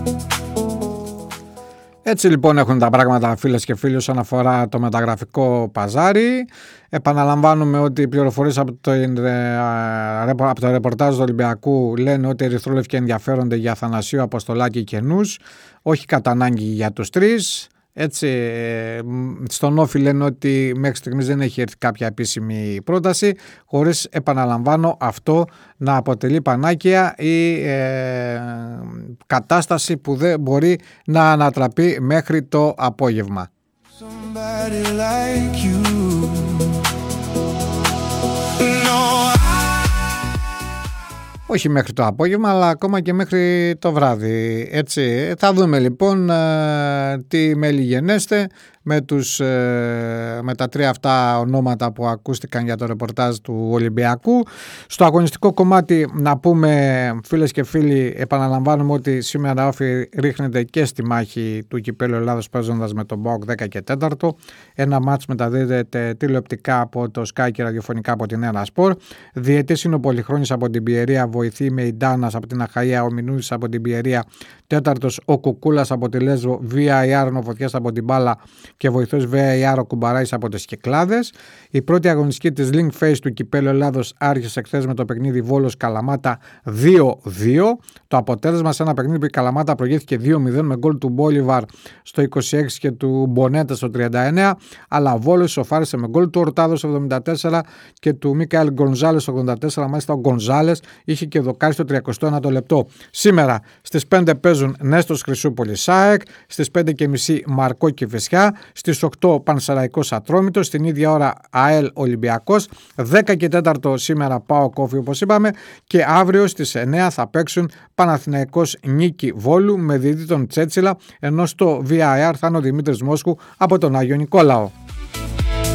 Έτσι λοιπόν έχουν τα πράγματα, φίλες και φίλοι, όσον αφορά το μεταγραφικό παζάρι. Επαναλαμβάνουμε ότι οι πληροφορίες από το ρεπορτάζ του Ολυμπιακού λένε ότι οι ερυθρόλευκοι ενδιαφέρονται για Αθανασίου, Αποστολάκη και Νους, όχι κατά ανάγκη για τους τρεις. Έτσι, στον Όφη λένε ότι μέχρι στιγμής δεν έχει έρθει κάποια επίσημη πρόταση, χωρίς, επαναλαμβάνω, αυτό να αποτελεί πανάκια ή κατάσταση που δεν μπορεί να ανατραπεί μέχρι το απόγευμα. Όχι μέχρι το απόγευμα, αλλά ακόμα και μέχρι το βράδυ. Έτσι, θα δούμε λοιπόν τι μέλη γενέστε με τα τρία αυτά ονόματα που ακούστηκαν για το ρεπορτάζ του Ολυμπιακού. Στο αγωνιστικό κομμάτι να πούμε, φίλες και φίλοι, επαναλαμβάνουμε ότι σήμερα Όφη ρίχνεται και στη μάχη του Κυπέλλου Ελλάδος παίζοντας με τον ΠΑΟΚ 10 και 4. Ένα μάτς μεταδίδεται τηλεοπτικά από το Sky και ραδιοφωνικά από την Ένα Σπορ. Διαιτής είναι ο Πολυχρόνης από την Πιερία, βοηθή με Ιντάνας από την Αχαΐα, ο Μινούδης από την Πιερία, τέταρτος ο Κουκούλας από τη Λέσβο, VAR ο Φωτιάς από την Μπάλα και βοηθός VAR ο Κουμπαράης από τις Κυκλάδες. Η πρώτη αγωνιστική της Link Phase του Κυπέλλου Ελλάδος άρχισε εχθές με το παιχνίδι Βόλος Καλαμάτα 2-2. Το αποτέλεσμα σε ένα παιχνίδι που η Καλαμάτα προηγήθηκε 2-0 με γκολ του Μπόλιβαρ στο 26 και του Μπονέτα στο 39, αλλά ο Βόλος σοφάρισε με γκολ του Ορτάδο στο 74 και του Μίκαελ Γκονζάλες στο 84. Μάλιστα ο Γκονζάλες είχε και δοκάρι στο 31ο λεπτό. Σήμερα στις 5 παίζουν Νέστος Χρυσούπολης ΣΑΕΚ, στις 5.30 Μαρκό Κηφισιά, στις 8 Πανσεραϊκός Ατρόμητος, στην ίδια ώρα ΑΕΛ Ολυμπιακός, 10 και 4 σήμερα ΠΑΟΚ Όφη όπως είπαμε, και αύριο στις 9 θα παίξουν Παναθηναϊκός Νίκη Βόλου με διαιτητή τον Τσέτσιλα, ενώ στο VAR θα είναι ο Δημήτρης Μόσχου από τον Άγιο Νικόλαο.